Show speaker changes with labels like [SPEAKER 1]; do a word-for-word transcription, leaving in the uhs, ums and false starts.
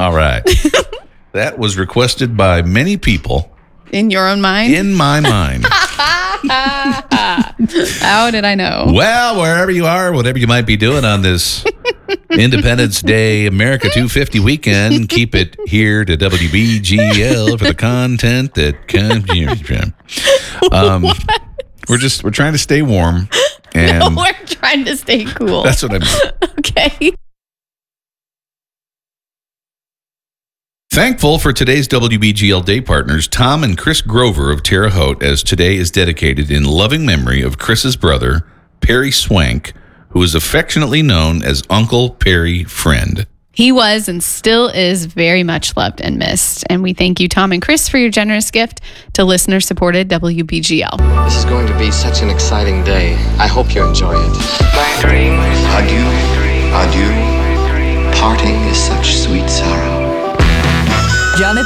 [SPEAKER 1] All right. That was requested by many people.
[SPEAKER 2] In your own mind?
[SPEAKER 1] In my mind.
[SPEAKER 2] How did I know?
[SPEAKER 1] Well, wherever you are, whatever you might be doing on this Independence Day America two fifty weekend, keep it here to W B G L for the content that comes here. Um, we're just, we're trying to stay warm. And
[SPEAKER 2] no, we're trying to stay cool.
[SPEAKER 1] That's what I mean.
[SPEAKER 2] Okay.
[SPEAKER 1] Thankful for today's W B G L Day partners, Tom and Chris Grover of Terre Haute, as today is dedicated in loving memory of Chris's brother, Perry Swank, who is affectionately known as Uncle Perry Friend.
[SPEAKER 2] He was and still is very much loved and missed. And we thank you, Tom and Chris, for your generous gift to listener-supported W B G L.
[SPEAKER 3] This is going to be such an exciting day. I hope you enjoy it.
[SPEAKER 4] My dreams.
[SPEAKER 5] Adieu, adieu. Parting is such sweet sorrow.
[SPEAKER 6] Jonathan